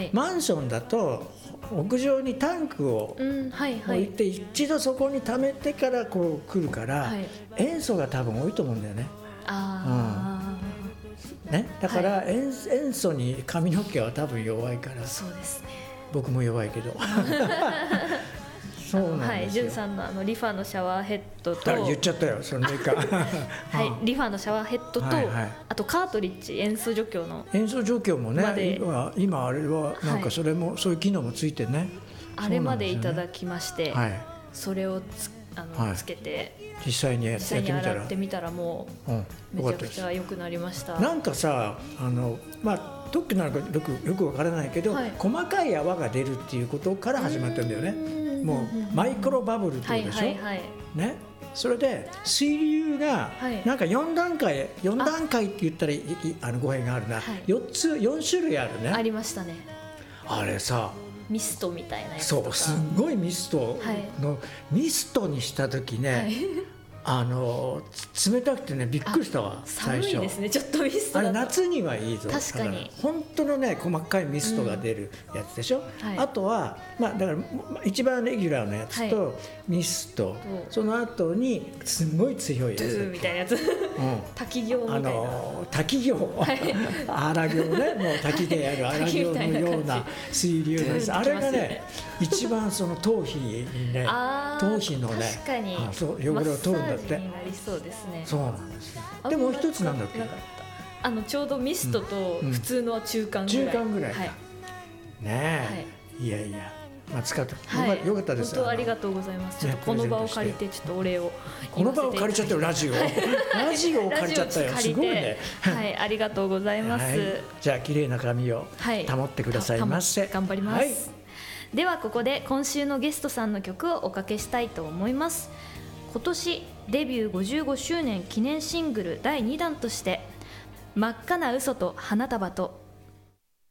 マンションだと屋上にタンクを置いて一度そこに溜めてからこう来るから、塩素が多分多いと思うんだよね。だから塩素に髪の毛は多分弱いから。 そうですね。 僕も弱いけどそうなんですよ。 ジュンさんのリファのシャワーヘッドと、 言っちゃったよそのメーカーリファのシャワーヘッドと、あとカートリッジ塩素除去の塩素除去もね、今あれはなんかそれも、そういう機能もついてね、 あれまでいただきまして、それをつけて実際に洗ってみたらもうめちゃくちゃ良くなりました。 なんかさ特許なのかよくわからないけど、細かい泡が出るっていうことから始まってるんだよね。もうマイクロバブルってことでしょ、ね、それで水流がなんか4段階って言ったら語弊があるな、4種類あるね。 ありましたね。 あれさミストみたいなやつとか、 そうすごいミストの、ミストにした時ね、冷たくてねびっくりしたわ。 寒いですねちょっとミストだと。 あれ夏にはいいぞ。 確かに本当のね細かいミストが出るやつでしょ、あとはだから一番レギュラーのやつとミスト、その後にすごい強いやつみたいなやつ、滝行みたいな、 滝行荒行ね、もう滝でやる荒行のような水流のやつ、あれがね一番その頭皮にね、頭皮のね汚れを取るんだって。 になりそうですね。 そうなんですよ。でもう一つなんだっけ、 ちょうどミストと普通のは中間ぐらい、 ねえ、いや使ってよかったです。 本当ありがとうございます。ちょっとこの場を借りてちょっとお礼をこの場を借りちゃったよ。ラジオを借りちゃったよ。すごいね。 ありがとうございます。 じゃあ綺麗な髪を保ってくださいませ。 頑張ります。ではここで今週のゲストさんの曲をおかけしたいと思います。今年デビュー55周年記念シングル第2弾として真っ赤な嘘と花束と